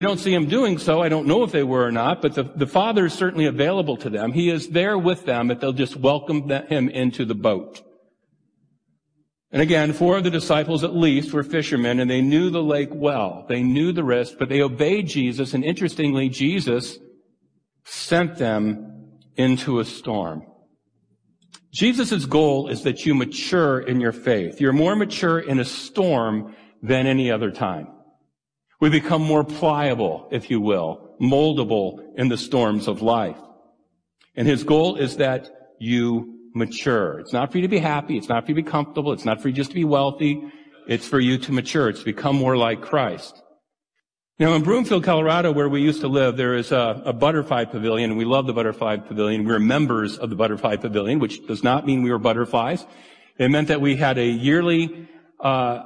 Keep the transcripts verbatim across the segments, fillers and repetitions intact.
don't see him doing so. I don't know if they were or not, but the, the Father is certainly available to them. He is there with them, but they'll just welcome him into the boat. And again, four of the disciples at least were fishermen, and they knew the lake well. They knew the risk, but they obeyed Jesus, and interestingly, Jesus sent them into a storm. Jesus' goal is that you mature in your faith. You're more mature in a storm than any other time. We become more pliable, if you will, moldable in the storms of life. And his goal is that you mature. It's not for you to be happy. It's not for you to be comfortable. It's not for you just to be wealthy. It's for you to mature. It's to become more like Christ. Now, in Broomfield, Colorado, where we used to live, there is a, a butterfly pavilion, and we love the butterfly pavilion. We were members of the butterfly pavilion, which does not mean we were butterflies. It meant that we had a yearly uh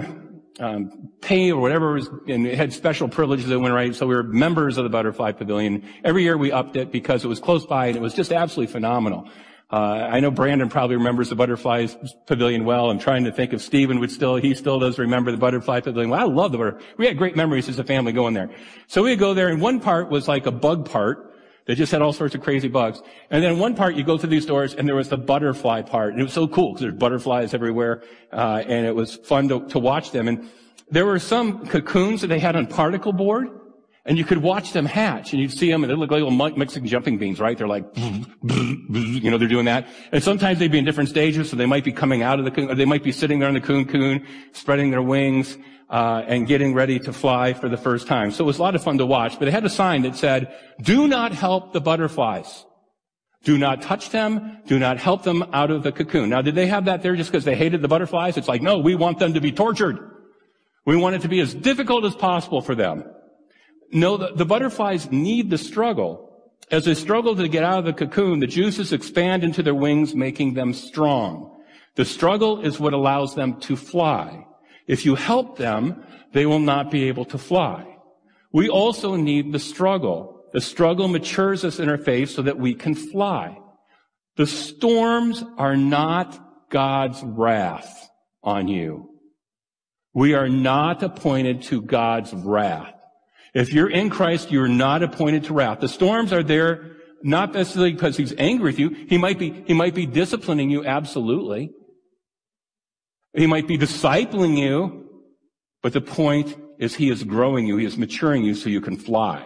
um pay or whatever, it was, and it had special privileges that went right. So we were members of the butterfly pavilion. Every year we upped it because it was close by, and it was just absolutely phenomenal. Uh, I know Brandon probably remembers the Butterfly Pavilion well. I'm trying to think if Stephen would still, he still does remember the Butterfly Pavilion. Well, I love the Butterfly. We had great memories as a family going there. So we'd go there, and one part was like a bug part. They just had all sorts of crazy bugs. And then one part, you go through these doors, and there was the butterfly part. And it was so cool because there's butterflies everywhere, uh, and it was fun to, to watch them. And there were some cocoons that they had on particle board. And you could watch them hatch, and you'd see them, and they look like little Mexican jumping beans, right? They're like, you know, they're doing that. And sometimes they'd be in different stages, so they might be coming out of the cocoon, or they might be sitting there in the cocoon, spreading their wings, uh, and getting ready to fly for the first time. So it was a lot of fun to watch, but it had a sign that said, do not help the butterflies. Do not touch them. Do not help them out of the cocoon. Now, did they have that there just because they hated the butterflies? It's like, no, we want them to be tortured. We want it to be as difficult as possible for them. No, the, the butterflies need the struggle. As they struggle to get out of the cocoon, the juices expand into their wings, making them strong. The struggle is what allows them to fly. If you help them, they will not be able to fly. We also need the struggle. The struggle matures us in our faith so that we can fly. The storms are not God's wrath on you. We are not appointed to God's wrath. If you're in Christ, you're not appointed to wrath. The storms are there not necessarily because he's angry with you. He might be, he might be disciplining you, absolutely. He might be discipling you, but the point is he is growing you. He is maturing you so you can fly.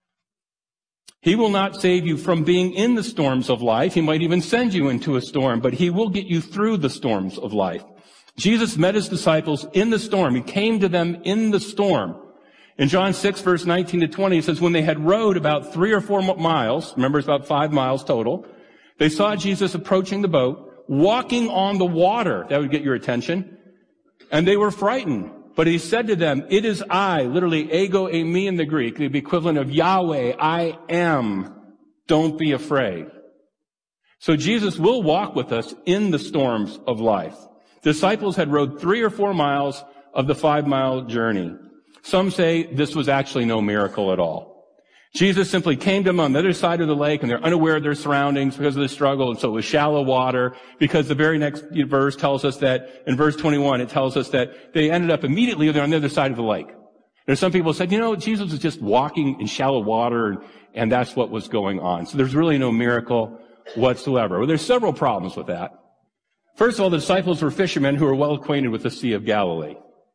He will not save you from being in the storms of life. He might even send you into a storm, but he will get you through the storms of life. Jesus met his disciples in the storm. He came to them in the storm. In John six, verse nineteen to twenty, it says, when they had rowed about three or four miles, remember it's about five miles total, they saw Jesus approaching the boat, walking on the water. That would get your attention. And they were frightened. But he said to them, it is I, literally ego eimi in the Greek, the equivalent of Yahweh, I am. Don't be afraid. So Jesus will walk with us in the storms of life. Disciples had rowed three or four miles of the five-mile journey. Some say this was actually no miracle at all. Jesus simply came to them on the other side of the lake, and they're unaware of their surroundings because of the struggle, and so it was shallow water, because the very next verse tells us that, in verse twenty-one, it tells us that they ended up immediately on the other side of the lake. There's some people who said, you know, Jesus was just walking in shallow water, and, and that's what was going on. So there's really no miracle whatsoever. Well, there's several problems with that. First of all, the disciples were fishermen who were well acquainted with the Sea of Galilee.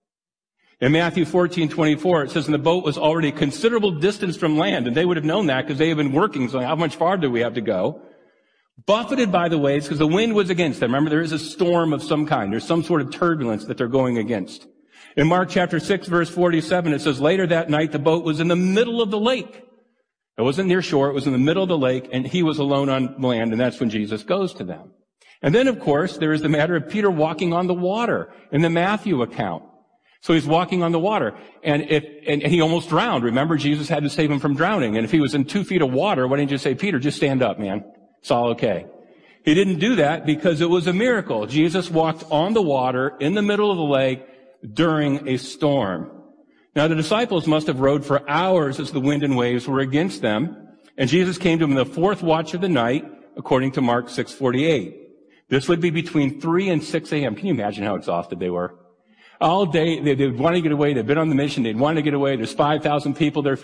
In Matthew fourteen twenty-four, it says, and the boat was already a considerable distance from land, and they would have known that because they had been working, so how much farther do we have to go? Buffeted by the waves because the wind was against them. Remember, there is a storm of some kind. There's some sort of turbulence that they're going against. In Mark chapter six, verse forty-seven, it says, later that night, the boat was in the middle of the lake. It wasn't near shore. It was in the middle of the lake, and he was alone on land, and that's when Jesus goes to them. And then, of course, there is the matter of Peter walking on the water in the Matthew account. So he's walking on the water, and if, and, and he almost drowned. Remember, Jesus had to save him from drowning. And if he was in two feet of water, why didn't you say, Peter, just stand up, man. It's all okay. He didn't do that because it was a miracle. Jesus walked on the water in the middle of the lake during a storm. Now, the disciples must have rowed for hours as the wind and waves were against them. And Jesus came to them in the fourth watch of the night, according to Mark six forty-eight. This would be between three and six a.m. Can you imagine how exhausted they were? All day, they, they would want to get away. They've been on the mission. They'd want to get away. There's five thousand people there